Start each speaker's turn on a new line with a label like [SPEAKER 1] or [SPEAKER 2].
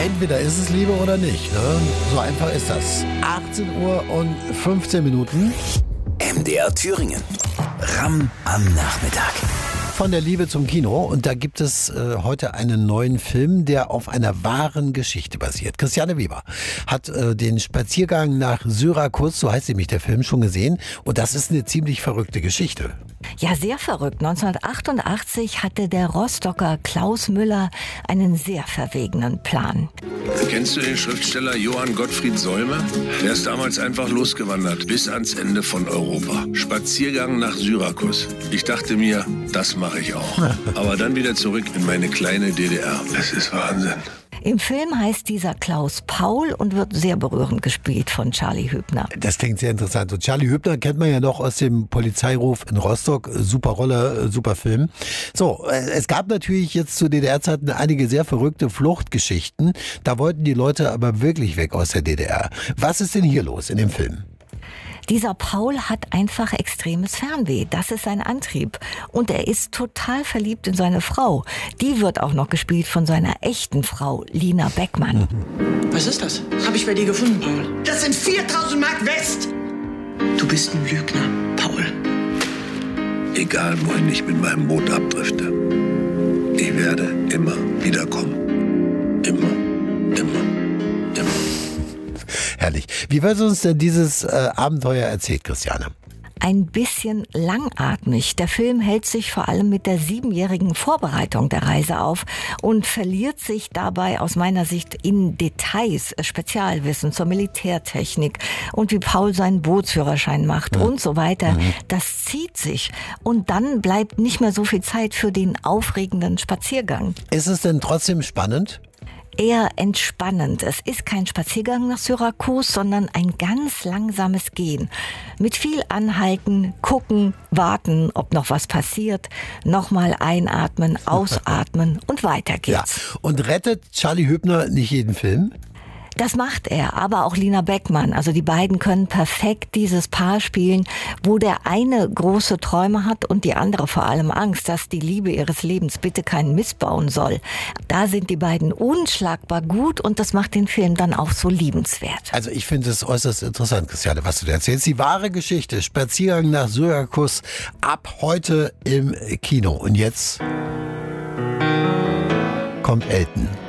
[SPEAKER 1] Entweder ist es Liebe oder nicht. Ne? So einfach ist das. 18 Uhr und 15 Minuten.
[SPEAKER 2] MDR Thüringen. Ramm am Nachmittag.
[SPEAKER 1] Von der Liebe zum Kino. Und da gibt es heute einen neuen Film, der auf einer wahren Geschichte basiert. Christiane Weber hat den Spaziergang nach Syrakus, so heißt nämlich der Film, schon gesehen. Und das ist eine ziemlich verrückte Geschichte.
[SPEAKER 3] Ja, sehr verrückt. 1988 hatte der Rostocker Klaus Müller einen sehr verwegenen Plan.
[SPEAKER 4] Kennst du den Schriftsteller Johann Gottfried Säume? Der ist damals einfach losgewandert, bis ans Ende von Europa. Spaziergang nach Syrakus. Ich dachte mir, das mache ich auch. Aber dann wieder zurück in meine kleine DDR. Es ist Wahnsinn.
[SPEAKER 3] Im Film heißt dieser Klaus Paul und wird sehr berührend gespielt von Charlie Hübner.
[SPEAKER 1] Das klingt sehr interessant. Und Charlie Hübner kennt man ja noch aus dem Polizeiruf in Rostock. Super Rolle, super Film. So, es gab natürlich jetzt zu DDR-Zeiten einige sehr verrückte Fluchtgeschichten. Da wollten die Leute aber wirklich weg aus der DDR. Was ist denn hier los in dem Film?
[SPEAKER 3] Dieser Paul hat einfach extremes Fernweh. Das ist sein Antrieb. Und er ist total verliebt in seine Frau. Die wird auch noch gespielt von seiner echten Frau, Lina Beckmann.
[SPEAKER 5] Was ist das? Habe ich bei dir gefunden, Paul.
[SPEAKER 6] Das sind 4.000 Mark West.
[SPEAKER 5] Du bist ein Lügner, Paul.
[SPEAKER 4] Egal, wohin ich mit meinem Boot abdrifte, ich werde immer wiederkommen. Immer, immer, immer.
[SPEAKER 1] Herrlich. Wie wird uns denn dieses Abenteuer erzählt, Christiane?
[SPEAKER 3] Ein bisschen langatmig. Der Film hält sich vor allem mit der 7-jährigen Vorbereitung der Reise auf und verliert sich dabei aus meiner Sicht in Details, Spezialwissen zur Militärtechnik und wie Paul seinen Bootsführerschein macht und so weiter. Das zieht sich und dann bleibt nicht mehr so viel Zeit für den aufregenden Spaziergang.
[SPEAKER 1] Ist es denn trotzdem spannend?
[SPEAKER 3] Eher entspannend. Es ist kein Spaziergang nach Syrakus, sondern ein ganz langsames Gehen. Mit viel Anhalten, gucken, warten, ob noch was passiert, nochmal einatmen, ausatmen und weiter geht's.
[SPEAKER 1] Ja. Und rettet Charlie Hübner nicht jeden Film?
[SPEAKER 3] Das macht er, aber auch Lina Beckmann. Also die beiden können perfekt dieses Paar spielen, wo der eine große Träume hat und die andere vor allem Angst, dass die Liebe ihres Lebens bitte keinen Mist bauen soll. Da sind die beiden unschlagbar gut und das macht den Film dann auch so liebenswert.
[SPEAKER 1] Also ich finde es äußerst interessant, Christiane, was du da erzählst. Die wahre Geschichte, Spaziergang nach Syrakus, ab heute im Kino. Und jetzt kommt Elton.